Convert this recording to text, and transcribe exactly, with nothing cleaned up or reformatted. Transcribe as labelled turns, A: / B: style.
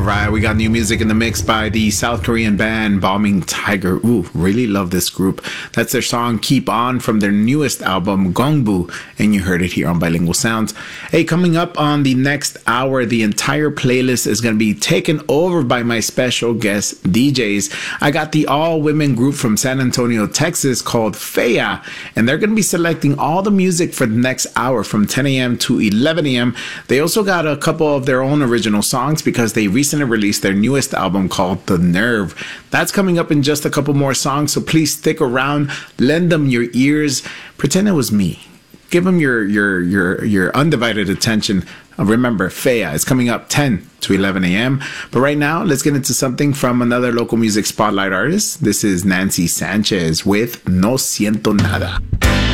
A: right, we got new music in the mix by the South Korean band Bombing Tiger. Ooh, really love this group. That's their song Keep On from their newest album Gongbu, and you heard it here on Bilingual Sounds. Hey, coming up on the next hour, the entire playlist is going to be taken over by my special guest D Js. I got the all-women group from San Antonio, Texas called Fea, and they're going to be selecting all the music for the next hour from ten a.m. to eleven a.m. They also got a couple of their own original songs because they recently released their newest album called The Nerve. That's coming up in just a couple more songs, so please stick around, lend them your ears, pretend it was me. Give them your your your your undivided attention. Remember, Fea is coming up ten to eleven a.m. But right now, let's get into something from another local music spotlight artist. This is Nancy Sanchez with No Siento Nada.